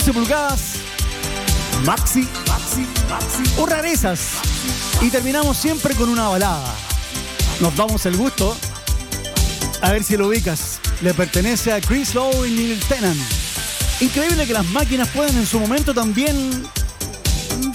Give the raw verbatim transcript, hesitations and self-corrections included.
doce pulgadas, maxi, maxi, maxi o rarezas. Y terminamos siempre con una balada. Nos damos el gusto. A ver si lo ubicas. Le pertenece a Chris Lowe y Neil Tennant. Increíble que las máquinas pueden en su momento también